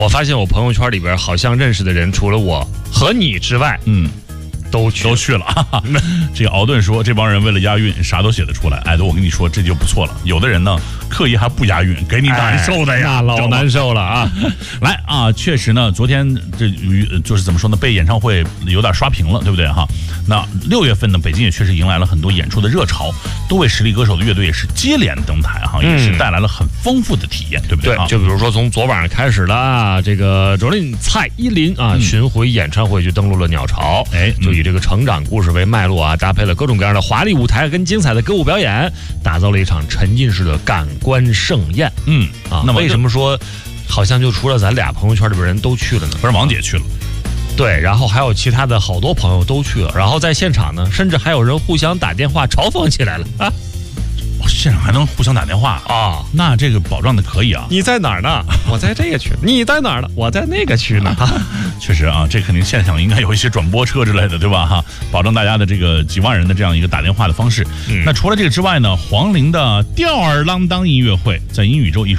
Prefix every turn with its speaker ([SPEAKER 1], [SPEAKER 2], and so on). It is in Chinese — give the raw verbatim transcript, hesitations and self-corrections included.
[SPEAKER 1] 我发现我朋友圈里边好像认识的人，除了我和你之外，
[SPEAKER 2] 嗯。
[SPEAKER 1] 都去
[SPEAKER 2] 都去了，哈哈。这个敖顿说，这帮人为了押韵，啥都写得出来。哎，我跟你说，这就不错了。有的人呢，刻意还不押韵，给你难受的呀，
[SPEAKER 1] 哎、老难受了啊！
[SPEAKER 2] 来啊，确实呢，昨天这就是怎么说呢，被演唱会有点刷屏了，对不对哈？那六月份呢，北京也确实迎来了很多演出的热潮，多位实力歌手的乐队也是接连登台哈，也是带来了很丰富的体验，对不对？
[SPEAKER 1] 对，就比如说从昨晚上开始的这个卓林蔡依林啊、嗯、巡回演唱会就登陆了鸟巢，哎，就以这个成长故事为脉络啊，搭配了各种各样的华丽舞台跟精彩的歌舞表演，打造了一场沉浸式的感官盛宴。
[SPEAKER 2] 嗯
[SPEAKER 1] 啊，那么为什么说好像就除了咱俩朋友圈里边人都去了呢？
[SPEAKER 2] 不是王姐去了。
[SPEAKER 1] 对，然后还有其他的好多朋友都去了，然后在现场呢，甚至还有人互相打电话嘲讽起来了啊！
[SPEAKER 2] 现场还能互相打电话
[SPEAKER 1] 啊？
[SPEAKER 2] 那这个保障的可以啊！
[SPEAKER 1] 你在哪儿呢？我在这个区。你在哪儿呢？我在那个区呢。
[SPEAKER 2] 确实啊，这肯定现场应该有一些转播车之类的，对吧？哈，保证大家的这个几万人的这样一个打电话的方式。嗯、那除了这个之外呢，黄龄的吊儿郎当音乐会在音宇宙艺术。